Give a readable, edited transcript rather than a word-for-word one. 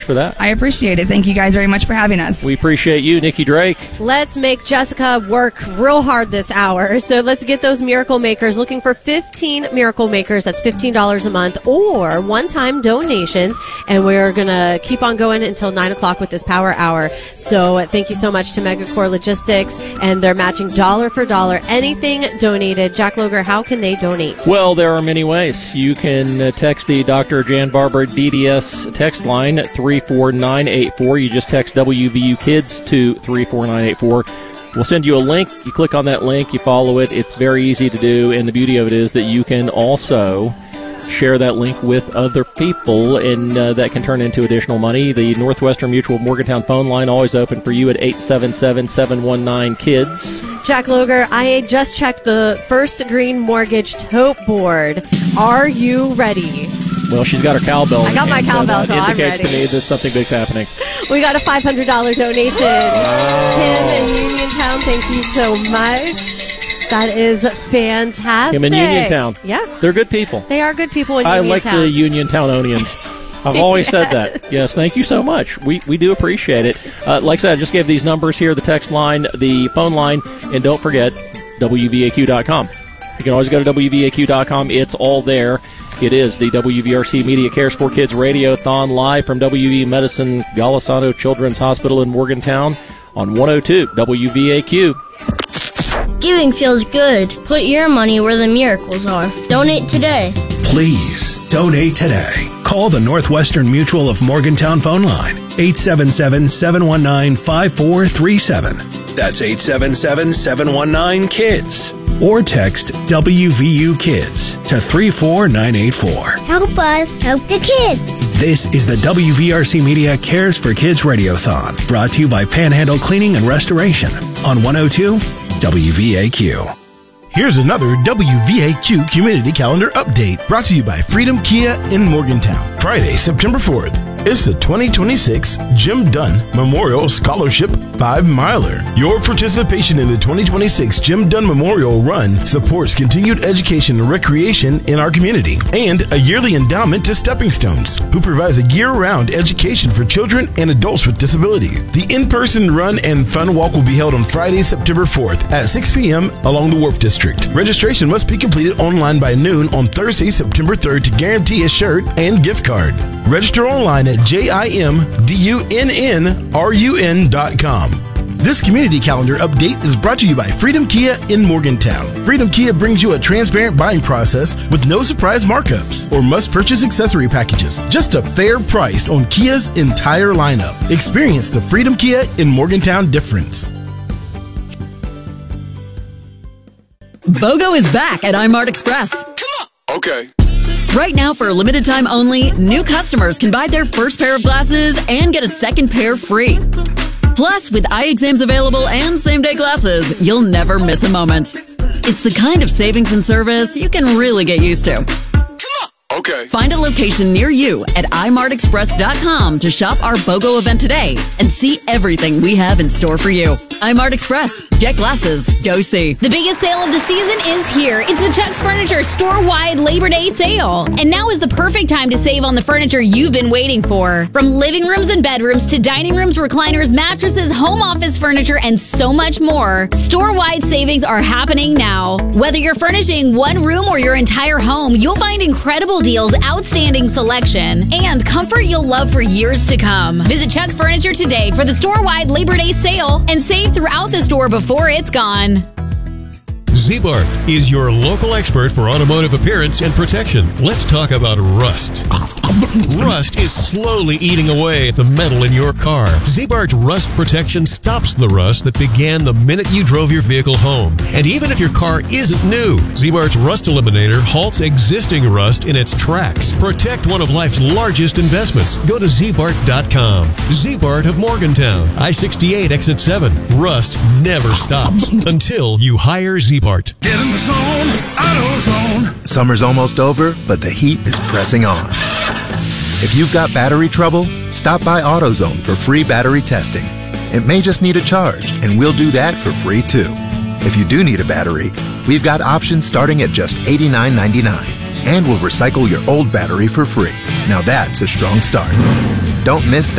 for that. I appreciate it. Thank you guys very much for having us. We appreciate you, Nikki Drake. Let's make Jessica work real hard this hour. So let's get those Miracle Makers. Looking for 15 Miracle Makers. That's $15 a month or one-time donations. And we're going to keep on going until 9 o'clock with this Power Hour. So thank you so much to Megacore Logistics. And they're matching dollar for dollar. Anything donated. Jack Loger, how can they donate? Well, there are many ways. You can text the Dr. Jan Barber DDS text line at 34984. You just text WVU Kids to 34984. We'll send you a link. You click on that link, you follow it. It's very easy to do, and the beauty of it is that you can also share that link with other people, and that can turn into additional money. The Northwestern Mutual Morgantown phone line always open for you at 877-719-KIDS. Jack Loger, I just checked the First Green Mortgage tote board. Are you ready? Well, she's got her cowbell. I got my cowbell, so I'm ready. Indicates to me that something big's happening. We got a $500 donation. Kim in Uniontown, thank you so much. That is fantastic. Kim in Uniontown. Yeah. They're good people. They are good people in Uniontown. I like the Uniontownians. I've always said that. Yes, thank you so much. We do appreciate it. Like I said, I just gave these numbers here, the text line, the phone line, and don't forget, WVAQ.com. You can always go to WVAQ.com. It's all there. It is the WVRC Media Cares for Kids Radiothon live from WV Medicine Golisano Children's Hospital in Morgantown on 102 WVAQ. Giving feels good. Put your money where the miracles are. Donate today. Please donate today. Call the Northwestern Mutual of Morgantown phone line, 877-719-5437. That's 877-719-KIDS. Or text WVU Kids to 34984. Help us help the kids. This is the WVRC Media Cares for Kids Radiothon, brought to you by Panhandle Cleaning and Restoration on 102 WVAQ. Here's another WVAQ Community Calendar Update brought to you by Freedom Kia in Morgantown. Friday, September 4th. It's the 2026 Jim Dunn Memorial Scholarship 5-Miler. Your participation in the 2026 Jim Dunn Memorial Run supports continued education and recreation in our community and a yearly endowment to Stepping Stones, who provides a year-round education for children and adults with disability. The in-person run and fun walk will be held on Friday, September 4th at 6 p.m. along the Wharf District. Registration must be completed online by noon on Thursday, September 3rd to guarantee a shirt and gift card. Register online at JIMDUNNRUN.com. This community calendar update is brought to you by Freedom Kia in Morgantown. Freedom Kia brings you a transparent buying process with no surprise markups or must-purchase accessory packages. Just a fair price on Kia's entire lineup. Experience the Freedom Kia in Morgantown difference. BOGO is back at iMart Express. Okay. Right now, for a limited time only, new customers can buy their first pair of glasses and get a second pair free. Plus, with eye exams available and same-day glasses, you'll never miss a moment. It's the kind of savings and service you can really get used to. Okay. Find a location near you at imartexpress.com to shop our BOGO event today and see everything we have in store for you. iMart Express. Get glasses. Go see. The biggest sale of the season is here. It's the Chuck's Furniture store-wide Labor Day sale. And now is the perfect time to save on the furniture you've been waiting for. From living rooms and bedrooms to dining rooms, recliners, mattresses, home office furniture, and so much more. Store-wide savings are happening now. Whether you're furnishing one room or your entire home, you'll find incredible deals, outstanding selection, and comfort you'll love for years to come. Visit Chuck's Furniture today for the store-wide Labor Day sale and save throughout the store before it's gone. Z-Bart is your local expert for automotive appearance and protection. Let's talk about rust. Rust is slowly eating away at the metal in your car. Z-Bart's rust protection stops the rust that began the minute you drove your vehicle home. And even if your car isn't new, Z-Bart's Rust Eliminator halts existing rust in its tracks. Protect one of life's largest investments. Go to zbart.com. Z-Bart of Morgantown, I-68 Exit 7. Rust never stops until you hire Z-Bart. Get in the zone, AutoZone. Summer's almost over, but the heat is pressing on. If you've got battery trouble, stop by AutoZone for free battery testing. It may just need a charge, and we'll do that for free too. If you do need a battery, we've got options starting at just $89.99, and we'll recycle your old battery for free. Now that's a strong start. Don't miss the